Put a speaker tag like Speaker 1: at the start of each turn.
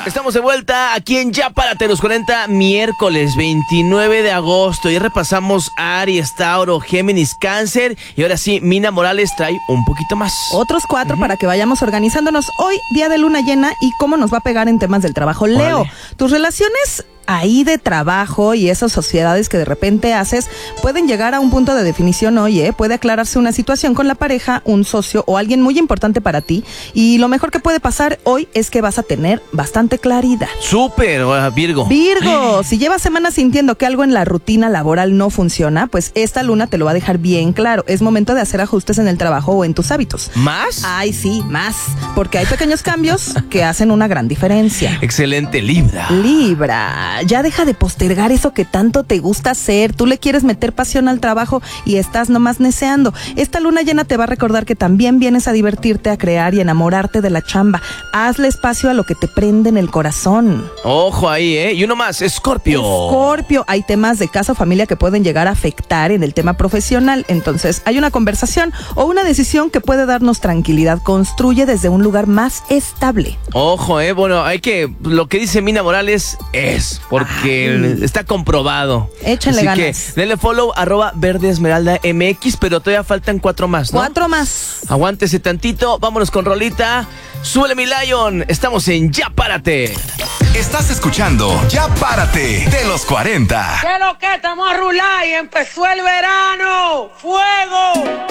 Speaker 1: Estamos de vuelta aquí en Ya Párate, los 40, miércoles 29 de agosto. Y repasamos Aries, Tauro, Géminis, Cáncer. Y ahora sí, Mina Morales trae un poquito más.
Speaker 2: Otros 4 para que vayamos organizándonos. Hoy, día de luna llena, y cómo nos va a pegar en temas del trabajo. Leo,
Speaker 1: Órale.
Speaker 2: tus relaciones ahí de trabajo y esas sociedades que de repente haces pueden llegar a un punto de definición hoy, puede aclararse una situación con la pareja, un socio o alguien muy importante para ti, y lo mejor que puede pasar hoy es que vas a tener bastante claridad.
Speaker 1: Súper, Virgo.
Speaker 2: Virgo, si llevas semanas sintiendo que algo en la rutina laboral no funciona, pues esta luna te lo va a dejar bien claro. Es momento de hacer ajustes en el trabajo o en tus hábitos.
Speaker 1: ¿Más?
Speaker 2: Ay, sí, más, porque hay pequeños cambios que hacen una gran diferencia.
Speaker 1: Excelente, Libra.
Speaker 2: Libra, ya deja de postergar eso que tanto te gusta hacer. Tú le quieres meter pasión al trabajo y estás nomás neceando. Esta luna llena te va a recordar que también vienes a divertirte, a crear y enamorarte de la chamba. Hazle espacio a lo que te prende en el corazón.
Speaker 1: Ojo ahí, Y uno más, Escorpio.
Speaker 2: Escorpio, hay temas de casa o familia que pueden llegar a afectar en el tema profesional. Entonces, hay una conversación o una decisión que puede darnos tranquilidad. Construye desde un lugar más estable.
Speaker 1: Ojo, bueno, hay que, lo que dice Mina Morales es, porque está comprobado.
Speaker 2: Échenle
Speaker 1: Así
Speaker 2: ganas.
Speaker 1: que denle follow, @verdeesmeraldamx, pero todavía faltan 4 más, ¿no?
Speaker 2: 4 más.
Speaker 1: Aguántese tantito, vámonos con rolita. Súbele, mi Lion, estamos en Ya Párate.
Speaker 3: Estás escuchando Ya Párate de los 40.
Speaker 4: ¿Qué lo que estamos a rular y empezó el verano? ¡Fuego!